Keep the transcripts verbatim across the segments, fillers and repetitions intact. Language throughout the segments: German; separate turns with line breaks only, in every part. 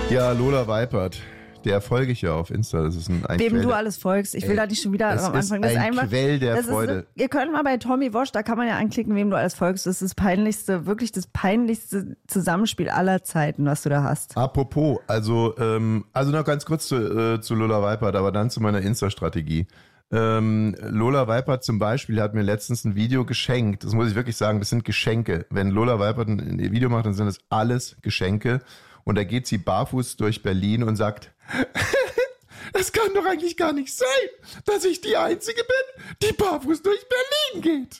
Ja, Lola Weipert, der folge ich ja auf Insta. Das ist ein, ein
Wem
Quell
du
der,
alles folgst. Ich will
ey,
da nicht schon wieder
es
am Anfang.
ist
Das ist
ein
einfach,
Quell der
das
Freude.
Ist, ihr könnt mal bei Tommy Wosch, da kann man ja anklicken, wem du alles folgst. Das ist das peinlichste, wirklich das peinlichste Zusammenspiel aller Zeiten, was du da hast.
Apropos, also, ähm, also noch ganz kurz zu, äh, zu Lola Weipert, aber dann zu meiner Insta-Strategie. Ähm, Lola Weipert zum Beispiel hat mir letztens ein Video geschenkt. Das muss ich wirklich sagen, das sind Geschenke. Wenn Lola Weipert ein, ein Video macht, dann sind das alles Geschenke. Und da geht sie barfuß durch Berlin und sagt, es kann doch eigentlich gar nicht sein, dass ich die Einzige bin, die barfuß durch Berlin geht.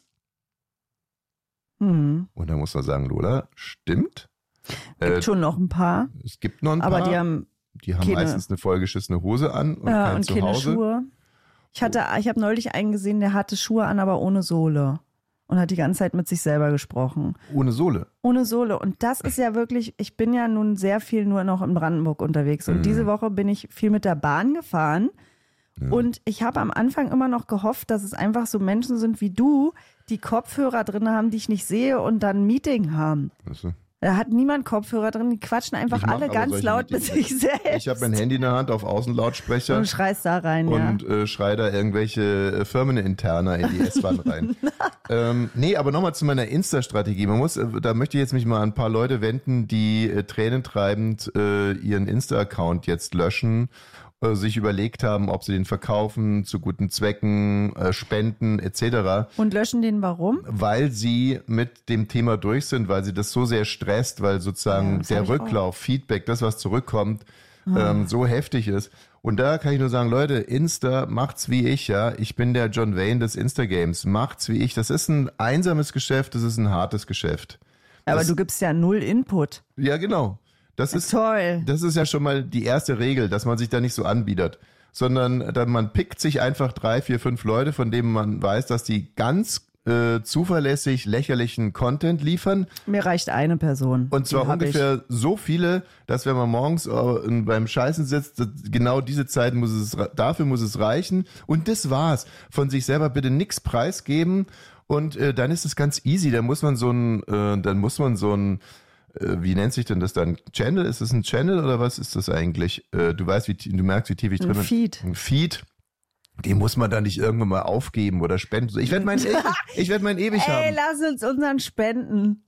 Hm.
Und da muss man sagen, Lola, stimmt.
Gibt
Äh,
schon noch ein paar,
es gibt noch ein
aber
paar.
die haben,
die haben
keine-
meistens eine vollgeschissene Hose an und
ja,
kein
und keine
Zuhause.
Schuhe. Ich hatte, ich habe neulich einen gesehen, der hatte Schuhe an, aber ohne Sohle. Und hat die ganze Zeit mit sich selber gesprochen.
Ohne Sohle.
Ohne Sohle. Und das ist ja wirklich, ich bin ja nun sehr viel nur noch in Brandenburg unterwegs. Und
Mhm.
diese Woche bin ich viel mit der Bahn gefahren.
Ja.
Und ich habe am Anfang immer noch gehofft, dass es einfach so Menschen sind wie du, die Kopfhörer drin haben, die ich nicht sehe und dann ein Meeting haben.
Weißt du?
Da hat niemand Kopfhörer drin, die quatschen einfach
Ich mach
alle
aber
ganz
solche
laut mit
Meetings
sich selbst.
Ich habe mein Handy in der Hand auf Außenlautsprecher
Und schreist da rein,
und
ja.
äh, schrei da irgendwelche äh, Firmeninterner in die S-Bahn rein. ähm, nee, aber nochmal zu meiner Insta-Strategie. Man muss, äh, da möchte ich jetzt mich mal an ein paar Leute wenden, die äh, tränentreibend äh, ihren Insta-Account jetzt löschen, äh, sich überlegt haben, ob sie den verkaufen, zu guten Zwecken, äh, spenden et cetera.
Und löschen den warum?
Weil sie mit dem Thema durch sind, weil sie das so sehr stresst, weil sozusagen
Ja, das
der
hab ich
Rücklauf, Feedback, das, was zurückkommt, ähm, so heftig ist. Und da kann ich nur sagen, Leute, Insta macht's wie ich, ja. Ich bin der John Wayne des Insta-Games. Macht's wie ich. Das ist ein einsames Geschäft, das ist ein hartes Geschäft.
Aber
das,
du gibst ja null Input.
Ja, genau. Das ist,
Toll.
das ist ja schon mal die erste Regel, dass man sich da nicht so anbietet. Sondern dann man pickt sich einfach drei, vier, fünf Leute, von denen man weiß, dass die ganz äh, zuverlässig lächerlichen Content liefern.
Mir reicht eine Person.
Und zwar
Die hab
ungefähr so viele, dass wenn man morgens äh, beim Scheißen sitzt, das, genau diese Zeit muss es, dafür muss es reichen. Und das war's. Von sich selber bitte nix preisgeben. Und äh, dann ist es ganz easy. Dann muss man so ein, äh, dann muss man so ein, äh, wie nennt sich denn das dann? Channel? Ist das ein Channel oder was ist das eigentlich? Äh, du weißt, wie du merkst, wie tief ich
Ein
drin bin.
Feed.
Ein Feed. Den muss man dann nicht irgendwann mal aufgeben oder spenden. Ich werde meinen ewig, ich werde meinen ewig
Ey,
haben.
lass uns unseren spenden.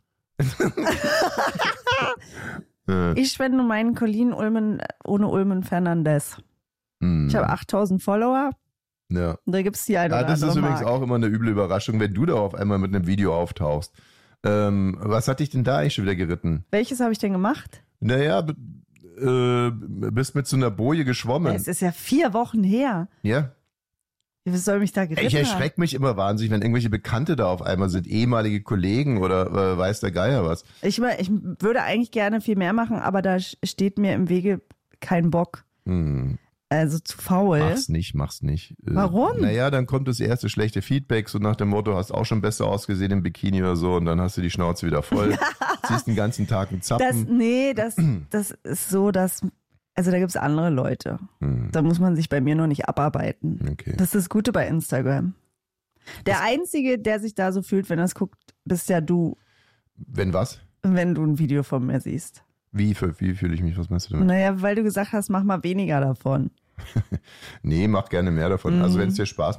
Äh,
Ich spende meinen Colin Ulmen ohne Ulmen Fernandes.
hm,
Ich habe achttausend Follower.
ja.
Und da gibt's die eine
Ja,
oder
das ist
andere
übrigens
Mark.
auch immer eine üble Überraschung, wenn du da auf einmal mit einem Video auftauchst. Ähm, was hat dich denn da eigentlich schon wieder geritten?
Welches habe ich denn gemacht?
Naja, b- äh, bist mit so einer Boje geschwommen.
Es ist ja vier Wochen her.
Ja.
Was soll mich da geritten
Ich
haben?
erschrecke mich immer wahnsinnig, wenn irgendwelche Bekannte da auf einmal sind, ehemalige Kollegen oder äh, weiß der Geier was.
Ich, ich würde eigentlich gerne viel mehr machen, aber da steht mir im Wege kein Bock.
Hm.
Also zu faul.
Mach's nicht, mach's nicht. Äh,
Warum?
Naja, dann kommt das erste schlechte Feedback, so nach dem Motto, hast auch schon besser ausgesehen im Bikini oder so und dann hast du die Schnauze wieder voll, ziehst den ganzen Tag einen
Das,
Zappen.
nee, das, das ist so, dass, also da gibt's andere Leute.
Hm.
Da muss man sich bei mir noch nicht abarbeiten.
Okay.
Das ist das Gute bei Instagram. Der Einzige, der sich da so fühlt, wenn er es guckt, bist ja du,
Wenn was?
wenn du ein Video von mir siehst.
Wie, für, wie fühle ich mich? Was meinst du damit?
Naja, weil du gesagt hast, mach mal weniger davon.
Nee, mach gerne mehr davon. Also wenn es dir Spaß macht,